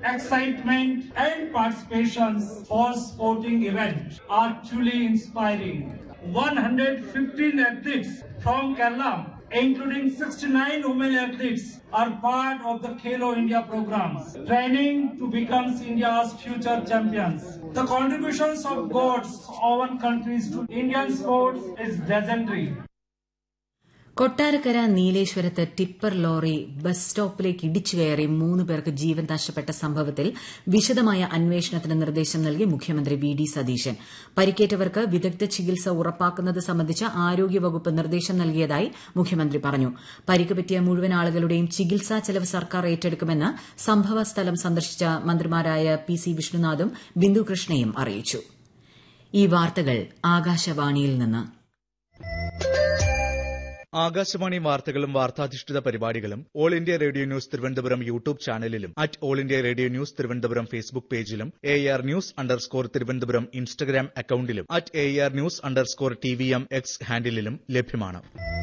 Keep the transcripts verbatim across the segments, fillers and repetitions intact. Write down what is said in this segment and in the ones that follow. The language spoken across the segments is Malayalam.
excitement and participation for sporting events are truly inspiring. one hundred fifteen athletes from Kerala, including sixty-nine women athletes, are part of the Khelo India programs, training to become India's future champions. The contributions of God's own countries to Indian sports is legendary. Kottarakkara നീലേശ്വരത്ത് tipper lorry bus സ്റ്റോപ്പിലേക്ക് ഇടിച്ചു കയറി മൂന്ന് പേർക്ക് ജീവൻ നഷ്ടപ്പെട്ട സംഭവത്തിൽ വിശദമായ അന്വേഷണത്തിന് നിർദ്ദേശം നൽകി മുഖ്യമന്ത്രി വി ഡി സതീശൻ. പരിക്കേറ്റവർക്ക് വിദഗ്ധ ചികിത്സ ഉറപ്പാക്കുന്നത് സംബന്ധിച്ച് ആരോഗ്യവകുപ്പ് നിർദ്ദേശം നൽകിയതായി മുഖ്യമന്ത്രി പറഞ്ഞു. പരിക്ക് പറ്റിയ മുഴുവൻ ആളുകളുടെയും ചികിത്സാ ചെലവ് സർക്കാർ ഏറ്റെടുക്കുമെന്ന് സംഭവസ്ഥലം സന്ദർശിച്ച മന്ത്രിമാരായ പി സി വിഷ്ണുനാഥും ബിന്ദു കൃഷ്ണയും അറിയിച്ചു. ഈ വാർത്തകൾ ആകാശവാണിയിൽ നിന്ന്. ആകാശവാണി വാർത്തകളും വാർത്താധിഷ്ഠിത പരിപാടികളും all India radio news Thiruvananthapuram YouTube ചാനലിലും at all India radio news Thiruvananthapuram Facebook പേജിലും A R news underscore Thiruvananthapuram Instagram അക്കൌണ്ടിലും at A R news underscore T V M X ഹാൻഡിലും ലഭ്യമാണ്.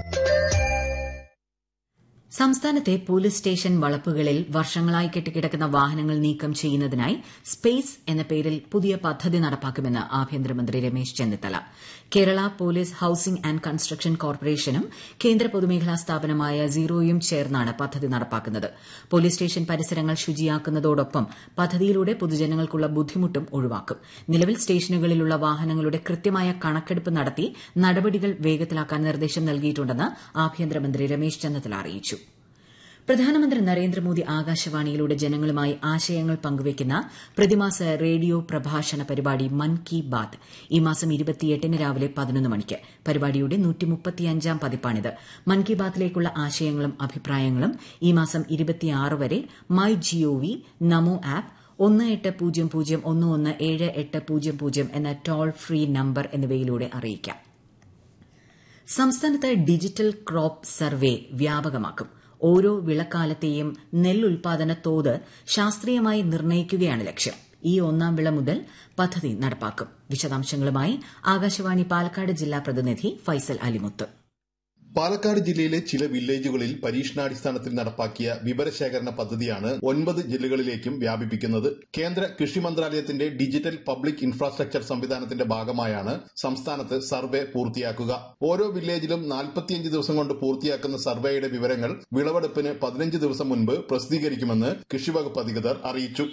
സംസ്ഥാനത്തെ പോലീസ് സ്റ്റേഷൻ വളപ്പുകളിൽ വർഷങ്ങളായി കെട്ടിക്കിടക്കുന്ന വാഹനങ്ങൾ നീക്കം ചെയ്യുന്നതിനായി സ്പേസ് എന്ന പേരിൽ പുതിയ പദ്ധതി നടപ്പാക്കുമെന്ന് ആഭ്യന്തരമന്ത്രി Ramesh Chennithala. Kerala police housing and construction കോർപ്പറേഷനും കേന്ദ്ര പൊതുമേഖലാ സ്ഥാപനമായ സീറോയും ചേർന്നാണ് പദ്ധതി നടപ്പാക്കുന്നത്. പോലീസ് സ്റ്റേഷൻ പരിസരങ്ങൾ ശുചിയാക്കുന്നതോടൊപ്പം പദ്ധതിയിലൂടെ പൊതുജനങ്ങൾക്കുള്ള ബുദ്ധിമുട്ടും ഒഴിവാക്കും. നിലവിൽ സ്റ്റേഷനുകളിലുള്ള വാഹനങ്ങളുടെ കൃത്യമായ കണക്കെടുപ്പ് നടത്തി നടപടികൾ വേഗത്തിലാക്കാൻ നിർദ്ദേശം നൽകിയിട്ടുണ്ടെന്ന് ആഭ്യന്തരമന്ത്രി രമേശ് ചെന്നിത്തല അറിയിച്ചു. പ്രധാനമന്ത്രി നരേന്ദ്രമോദി ആകാശവാണിയിലൂടെ ജനങ്ങളുമായി ആശയങ്ങൾ പങ്കുവയ്ക്കുന്ന പ്രതിമാസ റേഡിയോ പ്രഭാഷണ പരിപാടി മൻ കി ബാത് ഈ മാസം ഇരുപത്തിയെട്ടിന് രാവിലെ പതിനൊന്ന് മണിക്ക്. പരിപാടിയുടെ നൂറ്റിമുപ്പത്തിയഞ്ചാം പതിപ്പാണിത്. മൻ കി ബാത്തിലേക്കുള്ള ആശയങ്ങളും അഭിപ്രായങ്ങളും ഈ മാസം ഇരുപത്തിയാറ് വരെ മൈ ജിഒവി, നമോ ആപ്പ്, ഒന്ന് എട്ട് പൂജ്യം പൂജ്യം ഒന്ന് ഒന്ന് ഏഴ് എട്ട് പൂജ്യം പൂജ്യം എന്ന ടോൾ ഫ്രീ നമ്പർ എന്നിവയിലൂടെ അറിയിക്കാം. സംസ്ഥാനത്ത് ഡിജിറ്റൽ ക്രോപ്പ് സർവേ വ്യാപകമാക്കും. ഓരോ വിളക്കാലത്തെയും നെല്ലുൽപാദന തോത് ശാസ്ത്രീയമായി നിർണ്ണയിക്കുകയാണ് ലക്ഷ്യം. ഈ ഒന്നാം വിള മുതൽ പദ്ധതി നടപ്പാക്കും. വിശദാംശങ്ങളുമായി ആകാശവാണി പാലക്കാട് ജില്ലാ പ്രതിനിധി ഫൈസൽ അലിമുത്ത്. പാലക്കാട് ജില്ലയിലെ ചില വില്ലേജുകളിൽ പരീക്ഷണാടിസ്ഥാനത്തിൽ നടപ്പാക്കിയ വിവരശേഖരണ പദ്ധതിയാണ് ഒൻപത് ജില്ലകളിലേക്കും വ്യാപിപ്പിക്കുന്നത്. കേന്ദ്ര കൃഷി മന്ത്രാലയത്തിന്റെ ഡിജിറ്റൽ പബ്ലിക് ഇൻഫ്രാസ്ട്രക്ചർ സംവിധാനത്തിന്റെ ഭാഗമായാണ് സംസ്ഥാനത്ത് സർവേ പൂർത്തിയാക്കുക. ഓരോ വില്ലേജിലും നാൽപ്പത്തിയഞ്ച് ദിവസം കൊണ്ട് പൂർത്തിയാക്കുന്ന സർവേയുടെ വിവരങ്ങൾ വിളവെടുപ്പിന് പതിനഞ്ച് ദിവസം മുൻപ് പ്രസിദ്ധീകരിക്കുമെന്ന് കൃഷിവകുപ്പ് അധികൃതർ അറിയിച്ചു.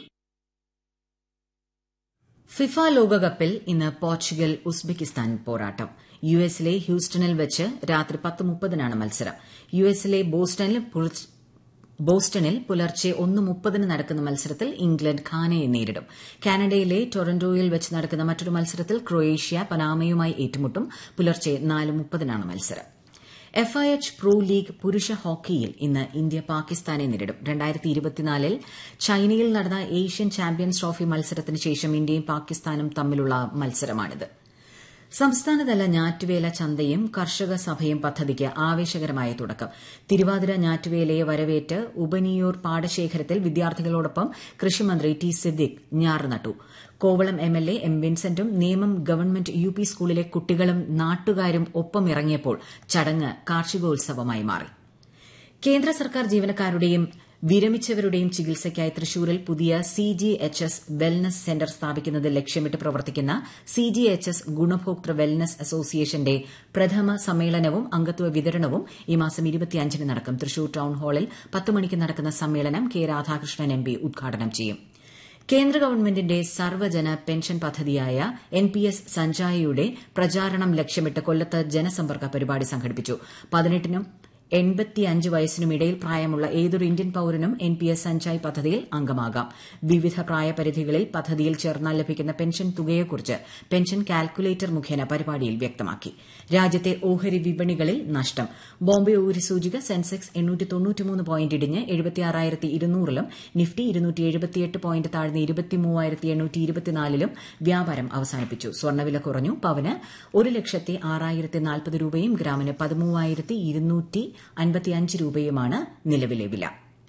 ഫിഫ ലോകകപ്പിൽ ഇന്ന് പോർച്ചുഗൽ ഉസ്ബെക്കിസ്ഥാൻ പോരാട്ടം. യു എസിലെ ഹ്യൂസ്റ്റണിൽ വെച്ച് രാത്രി പത്ത് മുപ്പതിനാണ് മത്സരം. യു എസിലെ ബോസ്റ്റണിൽ പുലർച്ചെ ഒന്ന് മുപ്പതിന് നടക്കുന്ന മത്സരത്തിൽ ഇംഗ്ലണ്ട് ഘാനയെ നേരിടും. കാനഡയിലെ ടൊറന്റോയിൽ വെച്ച് നടക്കുന്ന മറ്റൊരു മത്സരത്തിൽ ക്രൊയേഷ്യ പനാമയുമായി ഏറ്റുമുട്ടും. പുലർച്ചെ നാല് മുപ്പതിനാണ് മത്സരം. F I H pro league പുരുഷ ഹോക്കിയിൽ ഇന്ന് ഇന്ത്യ പാകിസ്ഥാനെ നേരിടും. രണ്ടായിരത്തി ഇരുപത്തിനാലിൽ ചൈനയിൽ നടന്ന ഏഷ്യൻ ചാമ്പ്യൻസ് ട്രോഫി മത്സരത്തിന് ശേഷം ഇന്ത്യയും പാകിസ്ഥാനും തമ്മിലുള്ള മത്സരമാണിത്. സംസ്ഥാനതല ഞാറ്റുവേല ചന്തയും കർഷക സഭയും പദ്ധതിക്ക് ആവേശകരമായ തുടക്കം. തിരുവാതിര ഞാറ്റുവേലയെ വരവേറ്റ് ഉപനിയൂർ പാടശേഖരത്തിൽ വിദ്യാർത്ഥികളോടൊപ്പം കൃഷിമന്ത്രി ടി സിദ്ദിഖ് ഞാറ് നട്ടു. Kovalam M L A M വിൻസെന്റും Nemom government U P സ്കൂളിലെ കുട്ടികളും നാട്ടുകാരും ഒപ്പമിറങ്ങിയപ്പോൾ ചടങ്ങ് കാർഷികോത്സവമായി മാറി. കേന്ദ്ര സർക്കാർ ജീവനക്കാരുടെയും വിരമിച്ചവരുടെയും ചികിത്സയ്ക്കായി തൃശൂരിൽ പുതിയ C G H S wellness centre സ്ഥാപിക്കുന്നത് ലക്ഷ്യമിട്ട് പ്രവർത്തിക്കുന്ന C G H S ഗുണഭോക്തൃ wellness അസോസിയേഷന്റെ പ്രഥമ സമ്മേളനവും അംഗത്വ വിതരണവും ഈ മാസം ഇരുപത്തിയഞ്ചിന് നടക്കും. തൃശൂർ ടൌൺ ഹാളിൽ പത്ത് മണിക്ക് നടക്കുന്ന സമ്മേളനം കെ രാധാകൃഷ്ണൻ എം പി ഉദ്ഘാടനം ചെയ്യും. കേന്ദ്ര ഗവൺമെന്റിന്റെ സർവ്വജന പെൻഷൻ പദ്ധതിയായ എൻ പി എസ് സഞ്ജായയുടെ പ്രചാരണം ലക്ഷ്യമിട്ട് കൊല്ലത്ത് ജനസമ്പർക്ക പരിപാടി സംഘടിപ്പിച്ചു. പതിനെട്ടിനും എൺപത്തിയഞ്ച് വയസ്സിനുമിടയിൽ പ്രായമുള്ള ഏതൊരു ഇന്ത്യൻ പൌരനും എൻ പി എസ് സഞ്ജയ് പദ്ധതിയിൽ അംഗമാകാം. വിവിധ പ്രായപരിധികളിൽ പദ്ധതിയിൽ ചേർന്നാൽ ലഭിക്കുന്ന പെൻഷൻ തുകയെക്കുറിച്ച് പെൻഷൻ കാൽക്കുലേറ്റർ മുഖേന പരിപാടിയിൽ വ്യക്തമാക്കി. രാജ്യത്തെ ഓഹരി വിപണികളിൽ നഷ്ടം. ബോംബെ ഓഹരി സൂചിക സെൻസെക്സ് എണ്ണൂറ്റി തൊണ്ണൂറ്റിമൂന്ന് പോയിന്റ് ഇടിഞ്ഞ് എഴുപത്തിയാറായിരത്തി ഇരുന്നൂറിലും നിഫ്റ്റി ഇരുന്നൂറ്റി എഴുപത്തിയെട്ട് പോയിന്റ് താഴ്ന്ന് ഇരുപത്തിമൂവായിരത്തി എണ്ണൂറ്റി ഇരുപത്തിനാലിലും വ്യാപാരം അവസാനിപ്പിച്ചു. സ്വർണ്ണവില കുറഞ്ഞു. പവന് ഒരു ലക്ഷത്തി ആറായിരത്തി നാൽപ്പത് രൂപയും ഗ്രാമിന് പതിമൂവായിരത്തി ഇരുന്നൂറ്റി അൻപത്തിയഞ്ച് രൂപയുമാണ് നിലവിലെ വില.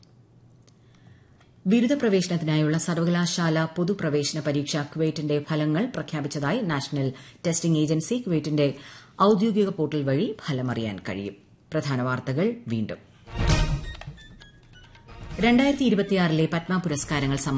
ബിരുദ പ്രവേശനത്തിനായുള്ള സർവകലാശാല പൊതുപ്രവേശന പരീക്ഷ ക്വേറ്റിന്റെ ഫലങ്ങൾ പ്രഖ്യാപിച്ചതായി നാഷണൽ ടെസ്റ്റിംഗ് ഏജൻസി. ക്വേറ്റിന്റെ ഔദ്യോഗിക പോർട്ടൽ വഴി ഫലമറിയാൻ കഴിയും. പ്രധാന വാർത്തകൾ വീണ്ടും. രണ്ടായിരത്തി ഇരുപത്തിയാറിലെ പത്മ പുരസ്കാരങ്ങൾ